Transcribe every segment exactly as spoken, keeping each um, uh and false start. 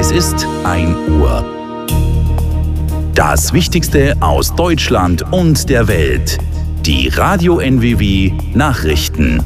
Es ist ein Uhr. Das Wichtigste aus Deutschland und der Welt. Die Radio N W W Nachrichten.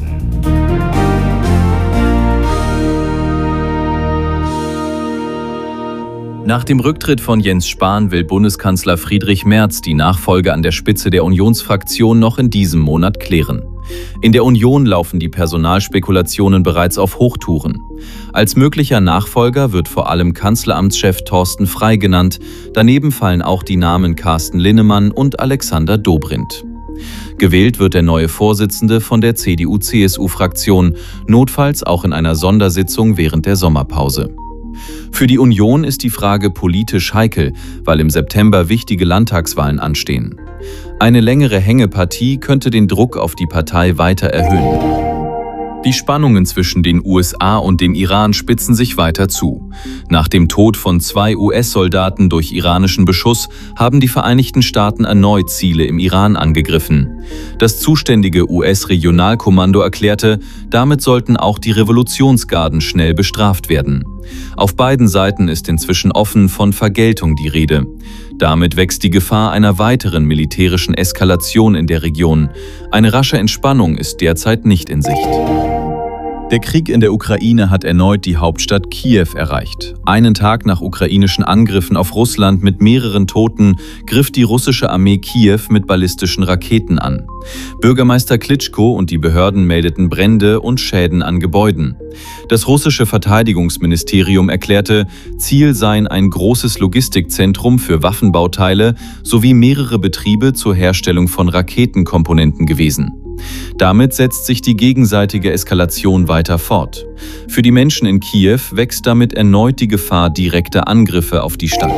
Nach dem Rücktritt von Jens Spahn will Bundeskanzler Friedrich Merz die Nachfolge an der Spitze der Unionsfraktion noch in diesem Monat klären. In der Union laufen die Personalspekulationen bereits auf Hochtouren. Als möglicher Nachfolger wird vor allem Kanzleramtschef Thorsten Frey genannt. Daneben fallen auch die Namen Carsten Linnemann und Alexander Dobrindt. Gewählt wird der neue Vorsitzende von der C D U C S U-Fraktion, notfalls auch in einer Sondersitzung während der Sommerpause. Für die Union ist die Frage politisch heikel, weil im September wichtige Landtagswahlen anstehen. Eine längere Hängepartie könnte den Druck auf die Partei weiter erhöhen. Die Spannungen zwischen den U S A und dem Iran spitzen sich weiter zu. Nach dem Tod von zwei U S-Soldaten durch iranischen Beschuss haben die Vereinigten Staaten erneut Ziele im Iran angegriffen. Das zuständige U S-Regionalkommando erklärte, damit sollten auch die Revolutionsgarden schnell bestraft werden. Auf beiden Seiten ist inzwischen offen von Vergeltung die Rede. Damit wächst die Gefahr einer weiteren militärischen Eskalation in der Region. Eine rasche Entspannung ist derzeit nicht in Sicht. Der Krieg in der Ukraine hat erneut die Hauptstadt Kiew erreicht. Einen Tag nach ukrainischen Angriffen auf Russland mit mehreren Toten griff die russische Armee Kiew mit ballistischen Raketen an. Bürgermeister Klitschko und die Behörden meldeten Brände und Schäden an Gebäuden. Das russische Verteidigungsministerium erklärte, Ziel seien ein großes Logistikzentrum für Waffenbauteile sowie mehrere Betriebe zur Herstellung von Raketenkomponenten gewesen. Damit setzt sich die gegenseitige Eskalation weiter fort. Für die Menschen in Kiew wächst damit erneut die Gefahr direkter Angriffe auf die Stadt.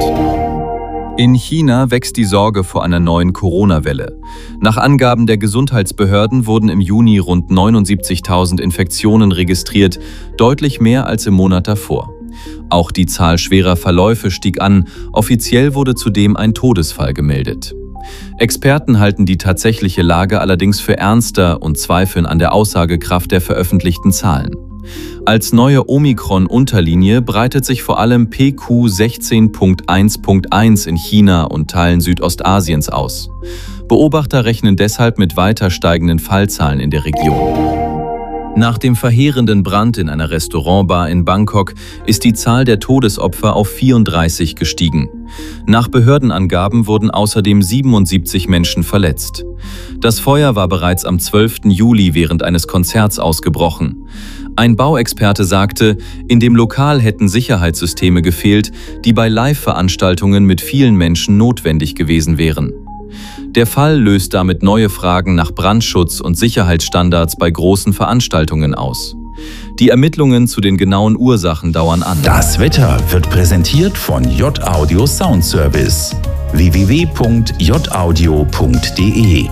In China wächst die Sorge vor einer neuen Corona-Welle. Nach Angaben der Gesundheitsbehörden wurden im Juni rund neunundsiebzigtausend Infektionen registriert, deutlich mehr als im Monat davor. Auch die Zahl schwerer Verläufe stieg an, offiziell wurde zudem ein Todesfall gemeldet. Experten halten die tatsächliche Lage allerdings für ernster und zweifeln an der Aussagekraft der veröffentlichten Zahlen. Als neue Omikron-Unterlinie breitet sich vor allem P Q sechzehn Punkt eins Punkt eins in China und Teilen Südostasiens aus. Beobachter rechnen deshalb mit weiter steigenden Fallzahlen in der Region. Nach dem verheerenden Brand in einer Restaurantbar in Bangkok ist die Zahl der Todesopfer auf vierunddreißig gestiegen. Nach Behördenangaben wurden außerdem siebenundsiebzig Menschen verletzt. Das Feuer war bereits am zwölften Juli während eines Konzerts ausgebrochen. Ein Bauexperte sagte, in dem Lokal hätten Sicherheitssysteme gefehlt, die bei Live-Veranstaltungen mit vielen Menschen notwendig gewesen wären. Der Fall löst damit neue Fragen nach Brandschutz und Sicherheitsstandards bei großen Veranstaltungen aus. Die Ermittlungen zu den genauen Ursachen dauern an. Das Wetter wird präsentiert von J-Audio Sound Service. w w w Punkt j audio Punkt d e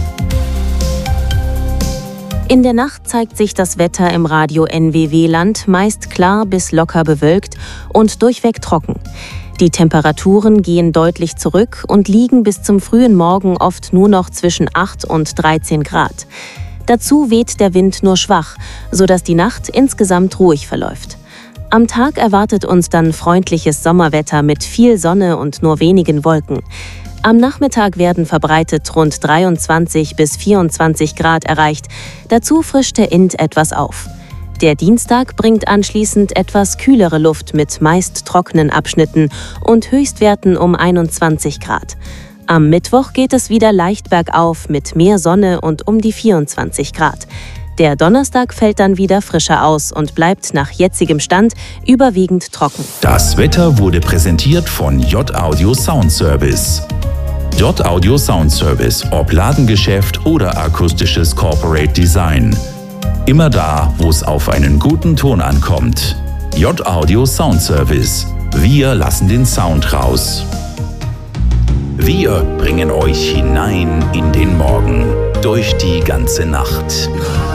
In der Nacht zeigt sich das Wetter im Radio N W W-Land meist klar bis locker bewölkt und durchweg trocken. Die Temperaturen gehen deutlich zurück und liegen bis zum frühen Morgen oft nur noch zwischen acht und dreizehn Grad. Dazu weht der Wind nur schwach, sodass die Nacht insgesamt ruhig verläuft. Am Tag erwartet uns dann freundliches Sommerwetter mit viel Sonne und nur wenigen Wolken. Am Nachmittag werden verbreitet rund dreiundzwanzig bis vierundzwanzig Grad erreicht. Dazu frischt der Int etwas auf. Der Dienstag bringt anschließend etwas kühlere Luft mit meist trockenen Abschnitten und Höchstwerten um einundzwanzig Grad. Am Mittwoch geht es wieder leicht bergauf mit mehr Sonne und um die vierundzwanzig Grad. Der Donnerstag fällt dann wieder frischer aus und bleibt nach jetzigem Stand überwiegend trocken. Das Wetter wurde präsentiert von J-Audio Sound Service. J-Audio Sound Service, ob Ladengeschäft oder akustisches Corporate Design. Immer da, wo es auf einen guten Ton ankommt. J-Audio Sound Service. Wir lassen den Sound raus. Wir bringen euch hinein in den Morgen, durch die ganze Nacht.